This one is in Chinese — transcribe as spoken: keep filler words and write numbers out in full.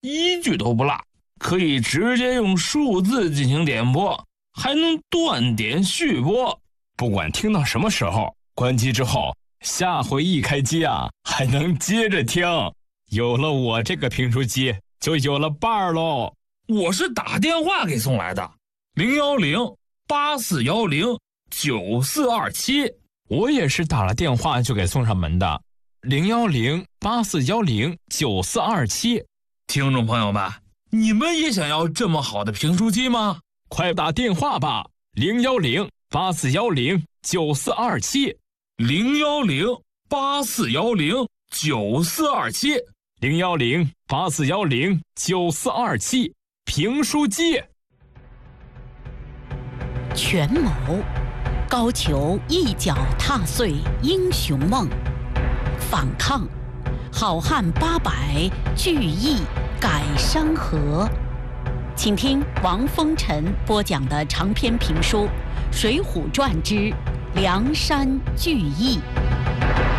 一句都不落，可以直接用数字进行点播，还能断点续播。 不管听到什么时候，关机之后，下回一开机啊，还能接着听。有了我这个评书机，就有了伴儿喽。 我是打电话给送来的，零幺零八四幺零九四二七。 我也是打了电话就给送上门的，零幺零八四幺零九四二七。 听众朋友们，你们也想要这么好的评书机吗？ 快打电话吧，零幺零八四幺零九四二七， 零幺零八四幺零九四二七， 零幺零八四幺零九四二七，评书机。 权谋，高俅一脚踏碎英雄梦；反抗，好汉八百聚义改山河。请听王风尘播讲的长篇评书《水浒传之梁山聚义》。